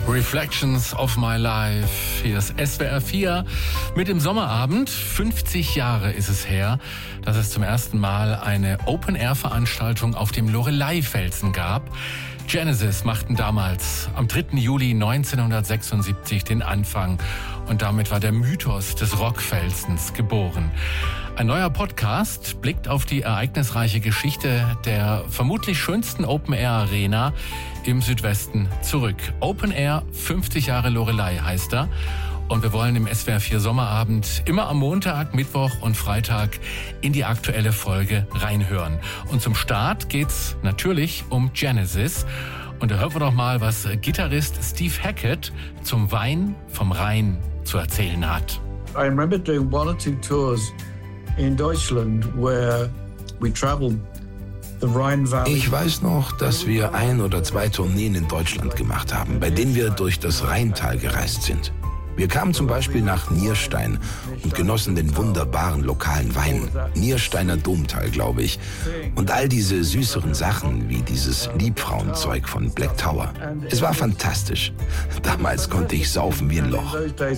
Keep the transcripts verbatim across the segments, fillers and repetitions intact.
Reflections of My Life. Hier ist S W R vier mit dem Sommerabend. fünfzig Jahre ist es her, dass es zum ersten Mal eine Open-Air-Veranstaltung auf dem Loreley-Felsen gab. Genesis machten damals am dritten Juli neunzehnhundertsechsundsiebzig den Anfang und damit war der Mythos des Rockfelsens geboren. Ein neuer Podcast blickt auf die ereignisreiche Geschichte der vermutlich schönsten Open-Air-Arena im Südwesten zurück. Open Air, fünfzig Jahre Loreley heißt er. Und wir wollen im S W R vier Sommerabend immer am Montag, Mittwoch und Freitag in die aktuelle Folge reinhören. Und zum Start geht's natürlich um Genesis. Und da hören wir doch mal, was Gitarrist Steve Hackett zum Wein vom Rhein zu erzählen hat. I remember doing one or two tours in Deutschland where we traveled the Rhine Valley. Ich weiß noch, dass wir ein oder zwei Tourneen in Deutschland gemacht haben, bei denen wir durch das Rheintal gereist sind. Wir kamen zum Beispiel nach Nierstein und genossen den wunderbaren lokalen Wein. Niersteiner Domtal, glaube ich. Und all diese süßeren Sachen, wie dieses Liebfrauenzeug von Black Tower. Es war fantastisch. Damals konnte ich saufen wie ein Loch.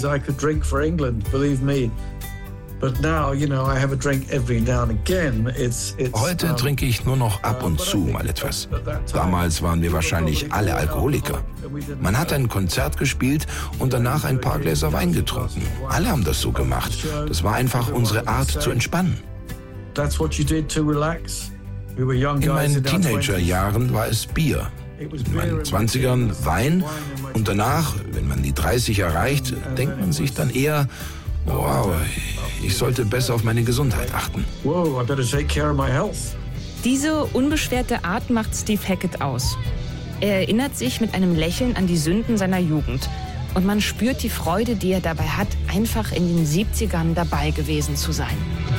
Heute trinke ich nur noch ab und zu mal etwas. Damals waren wir wahrscheinlich alle Alkoholiker. Man hat ein Konzert gespielt und danach ein paar Gläser Wein getrunken. Alle haben das so gemacht. Das war einfach unsere Art zu entspannen. In meinen Teenagerjahren war es Bier. In meinen zwanzigern Wein. Und danach, wenn man die dreißig erreicht, denkt man sich dann eher: Wow, ich sollte besser auf meine Gesundheit achten. Whoa, I better take care of my health. Diese unbeschwerte Art macht Steve Hackett aus. Er erinnert sich mit einem Lächeln an die Sünden seiner Jugend. Und man spürt die Freude, die er dabei hat, einfach in den siebzigern dabei gewesen zu sein.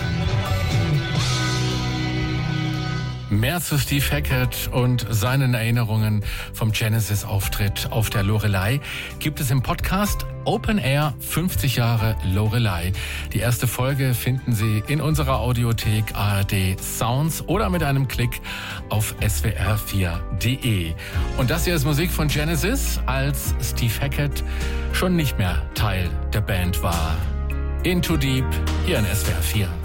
Mehr zu Steve Hackett und seinen Erinnerungen vom Genesis-Auftritt auf der Loreley gibt es im Podcast Open Air fünfzig Jahre Loreley. Die erste Folge finden Sie in unserer Audiothek A R D Sounds oder mit einem Klick auf S W R vier punkt de. Und das hier ist Musik von Genesis, als Steve Hackett schon nicht mehr Teil der Band war. In Too Deep, hier in S W R vier.